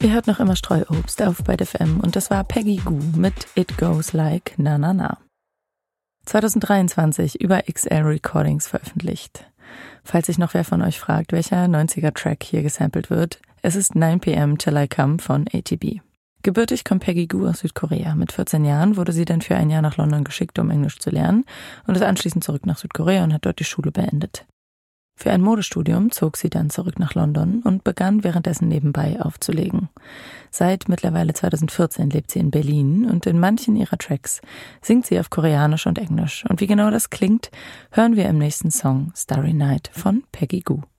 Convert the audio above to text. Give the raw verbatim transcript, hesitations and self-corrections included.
Ihr hört noch immer Streuobst auf Byte F M und das war Peggy Gou mit It Goes Like Na Na Na. zwanzig dreiundzwanzig über X L Recordings veröffentlicht. Falls sich noch wer von euch fragt, welcher neunziger-Track hier gesampelt wird, es ist nine p m Till I Come von A T B. Gebürtig kommt Peggy Gou aus Südkorea. Mit vierzehn Jahren wurde sie dann für ein Jahr nach London geschickt, um Englisch zu lernen und ist anschließend zurück nach Südkorea und hat dort die Schule beendet. Für ein Modestudium zog sie dann zurück nach London und begann währenddessen nebenbei aufzulegen. Seit mittlerweile zwanzig vierzehn lebt sie in Berlin und in manchen ihrer Tracks singt sie auf Koreanisch und Englisch. Und wie genau das klingt, hören wir im nächsten Song Starry Night von Peggy Gou.